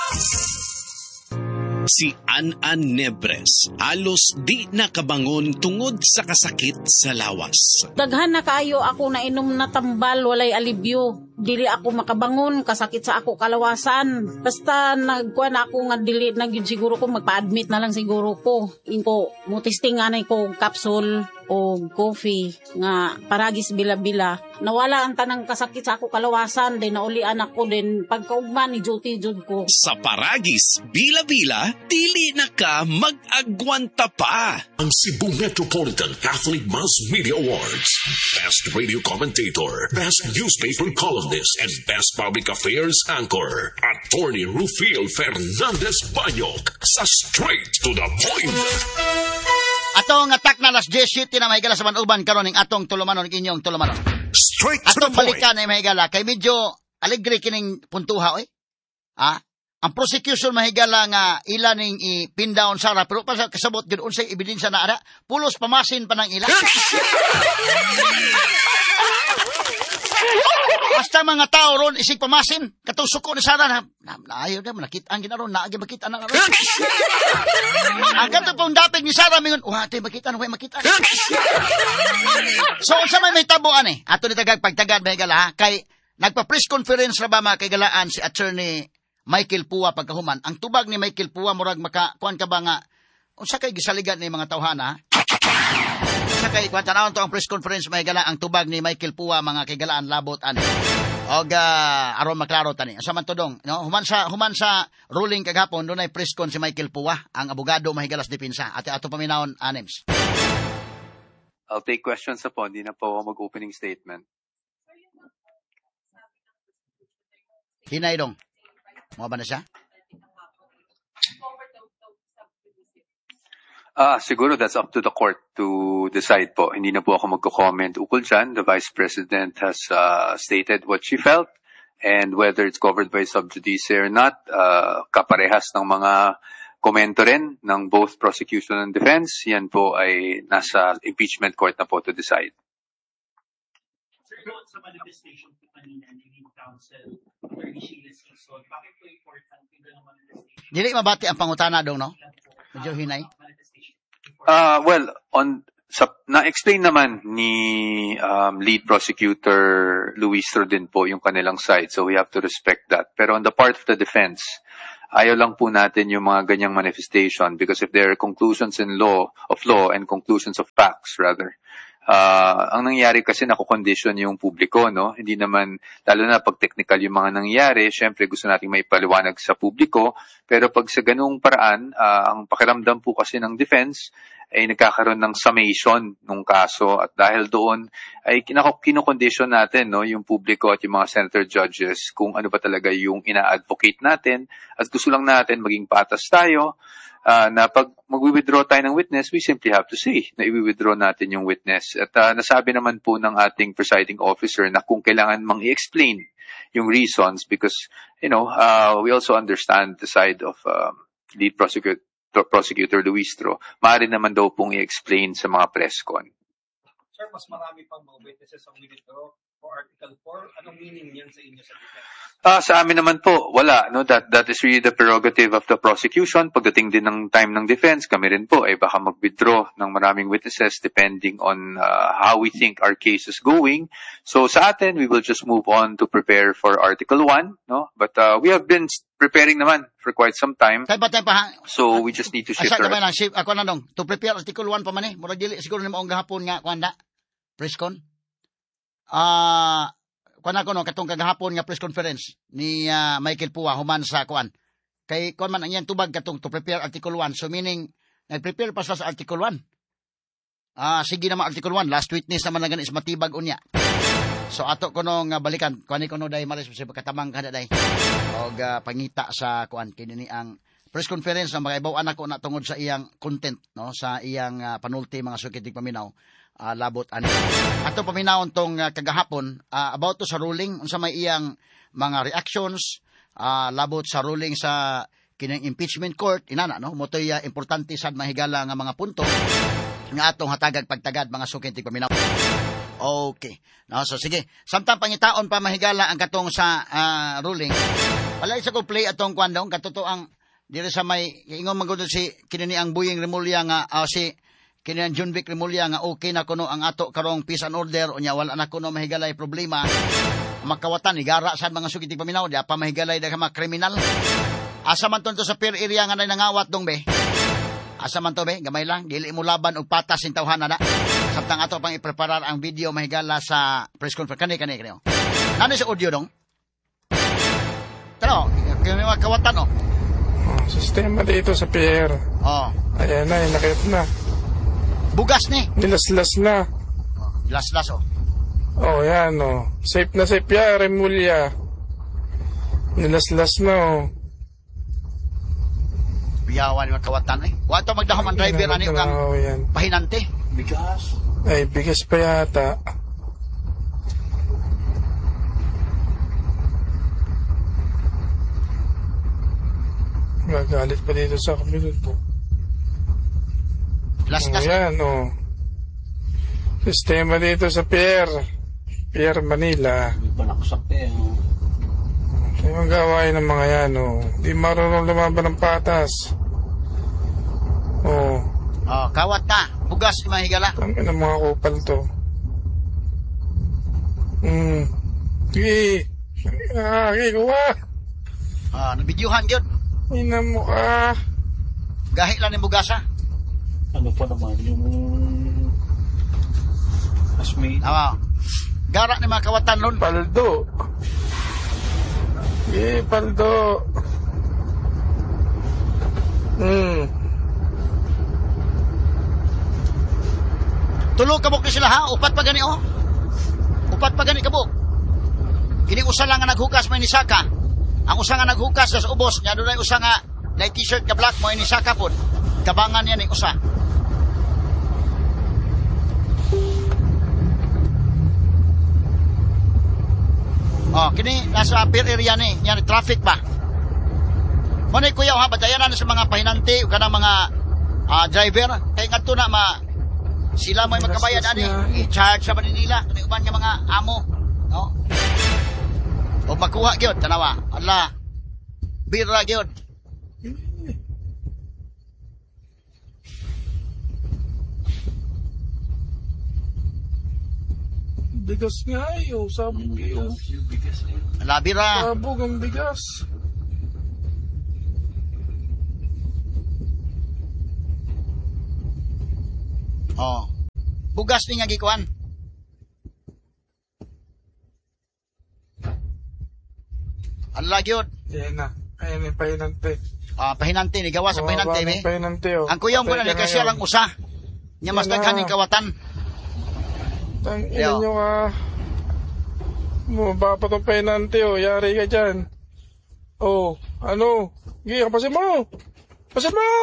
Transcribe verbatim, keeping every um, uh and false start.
Si An-An Nebres, halos di nakabangon tungod sa kasakit sa lawas. Daghan na kaayo ako na inom na tambal, walay alibyo. Dili ako makabangon, kasakit sa ako kalawasan. Basta nagkuha na ako nga dili, nag siguro ko magpa-admit na lang siguro ko. Inko, mutisting nga na ko capsule o coffee nga paragis bila-bila. Nawala ang tanang kasakit sa ako kalawasan, din naulian ako din pagkaugman ni duty jud ko. Sa paragis bila-bila, dili na ka mag-agwanta pa. Ang Cebu Metropolitan Catholic Mass Media Awards, Best Radio Commentator, Best Newspaper Columnist, and Best Public Affairs Anchor, Attorney Rufil Fernandez Banyok, sa Straight to the Point. Atong atak na las diyesiyete na mahigala sa manuban karon ning atong tulumanon inyong tulumanon. Straight to atong the point. balikan ay mahigala kay medyo alegre kining puntuha oy. Ha? Ang prosecution mahigala nga ila ning i-pin down Sara pero pa sa kasabot gyud unsay ebidensya na ara pulos pamasin pa nang ila. Basta mga tao ron isig pamasin katong suko ni Sara na naayo na nakit-an ginaron naagi makita na ron. Ang gato pong dapig ni Sara mingon wa tay makita na way makita. So unsa may may tabuan eh ato ni tagag pagtagad mahigala ha kay nagpa-press conference ra ba mga kagalaan si Attorney Michael Pua pagkahuman. Ang tubag ni Michael Pua murag maka kuan ka ba nga unsa kay gisaligan ni mga tawhana? Unsa kay kuan tanawon to ang press conference mahigala ang tubag ni Michael Pua mga kagalaan labot ani. Og uh, aron maklaro tani. Asa man tudong, no? Human sa human sa ruling kagahapon dunay press con si Michael Pua, ang abogado mahigalas depensa. At ato paminawon Anems. I'll take questions po, hindi na po ako mag-opening statement. Hinay dong. Mo ba na siya? Ah, siguro that's up to the court to decide po. Hindi na po ako magko-comment ukol dyan. The Vice President has uh, stated what she felt and whether it's covered by sub judice or not. Uh, kaparehas ng mga komento rin ng both prosecution and defense. Yan po ay nasa impeachment court na po to decide. Sir, doon sa manifestation po kanina ni Lead Counsel, Attorney Sheila Singson, bakit po important yung ng manifestation? Dili mabati ang pangutana dong, no? Medyo hinay. Uh, well, on sa na-explain naman ni um, lead prosecutor Luistro din po yung kanilang side, so we have to respect that. Pero on the part of the defense, ayaw lang po natin yung mga ganyang manifestation because if there are conclusions in law of law and conclusions of facts rather, Uh, ang nangyayari kasi nakukondition yung publiko, no? Hindi naman, lalo na pag technical yung mga nangyayari, syempre gusto nating may paliwanag sa publiko, pero pag sa ganung paraan, uh, ang pakiramdam po kasi ng defense ay nagkakaroon ng summation ng kaso at dahil doon ay kinukondisyon natin, no, yung publiko at yung mga senator judges kung ano ba talaga yung ina-advocate natin at gusto lang natin maging patas tayo. Uh, na pag mag-withdraw tayo ng witness, we simply have to say na i-withdraw natin yung witness. At uh, nasabi naman po ng ating presiding officer na kung kailangan mang i-explain yung reasons because, you know, uh, we also understand the side of um, lead prosecutor, prosecutor Luistro. Maaari naman daw pong i-explain sa mga press con. Sir, mas marami pang mga witnesses ang withdraw for Article four. Anong meaning yan sa inyo sa defense? Ah, sa amin naman po, wala. No, that that is really the prerogative of the prosecution. Pagdating din ng time ng defense, kami rin po ay baka mag-withdraw ng maraming witnesses depending on uh, how we think our case is going. So sa atin, we will just move on to prepare for Article one, no? But uh, we have been preparing naman for quite some time. Kay batay pa. So we just need to shift. Asa gamay lang shift ako na dong. To prepare Article one pa man eh. Murag dili siguro ni maong gahapon nga kuanda. Press con. Ah, uh, kuan ako no katong kagahapon nga press conference ni uh, Michael Pua human sa kuan. Kay kuan man ang iyang tubag katong to prepare Article one. So meaning nag-prepare pa sa Article one. Ah, uh, sige naman Article one. Last witness naman lang is matibag unya. So ato ko no nga balikan kuan ko no dai maris sa katamang kada dai. Og uh, pangita sa kuan kini ni ang press conference nga makaibaw anak ko na tungod sa iyang content no sa iyang uh, panulti mga sukitig paminaw. Uh, labot ani. Ato paminawon tong uh, kagahapon uh, about to sa ruling unsa may iyang mga reactions uh, labot sa ruling sa kining impeachment court inana no motoy uh, importante sad mahigala nga mga punto nga atong hatagag pagtagad mga sukintig paminaw. Okay. No so sige, samtang pangitaon pa mahigala ang katong sa uh, ruling Wala isa ko play atong kwandong katuto ang diri sa may ingon magud si kinini ang Buying Remulla nga uh, si kini ang John Vic Remulla nga okay na kuno ang ato karong peace and order unya wala na kuno mahigalay problema makawatan igara sad mga sugiti paminaw di pa mahigalay daghang mga kriminal. Asa man to sa peer area nga nangawat dong be. Asa man to be gamay lang dili mo laban og patas in tawhan na. Samtang ato pang ipreparar ang video mahigala sa press conference kani kani kani. Nani sa audio dong? Tara, kami mga kawatan oh. Oh, sistema dito sa pier. Oh. Ayan na, nakit na. Bugas ni. Nilaslas na. Oh, las-las oh. Oh, yan oh. Safe na safe ya, Remulla. Nilaslas na oh. Biyawan yung kawatan eh. Wato magdahom ang driver ani kang oh, yan. pahinante. Bigas. Ay, bigas pa yata. Magalit pa dito sa kabilang po. Las-las. Oh, yan oh. Sistema dito sa pier. Pier Manila. Balaksak eh. Yung gawain ng mga yan oh. Di marunong lumaban ng patas. Oh. Oh, kawat na. Bugas ni mahigala. Ang ina mga kupal to. Hmm. Sige. Ah, sige, kuha. Ah, nabidyuhan gyud. Ina mo ka. Gahi lang ni bugasa. Ano pa naman yung asmate? Ah. Gara ni mga kawatan ron. Paldo. Sige, paldo. Hmm. Tulog kabuk ni sila ha. Upat pa gani oh. Upat pa gani kabuk. Kini usa lang nga naghukas may nisaka. Ang usa nga naghukas sa ubos nya dunay usa nga na t-shirt ka black mo ini saka pod. Kabangan yan ni usa. Oh, kini nasa pier area ni, yan traffic ba. Mo ni kuya ha batayanan sa mga pahinante o kanang mga uh, driver kay ngadto na ma sila may magkabayad ani i-charge sa Manila kani uban nga mga amo, no? O makuha gyud tanawa. Allah. Bira gyud. Bigas nga ayo, sabog iyo. Allah bira. Sabog ang bigas. Oh. Bugas ni nga gikuan. Allah gyud. Yan na. Ayan yung pahinante. Ah, pahinante ni gawa sa Oh, pahinante bagong be. pahinante oh. Ang kuya mo na ni Teka kasi ngayon. lang usa. Nya mas Yan na. daghan ning kawatan. Tang ina Yo. nyo ka. Mo ba pa tong pahinante oh. Yari ka dyan. Oh, ano? Gigi, pasin mo. Pasin mo!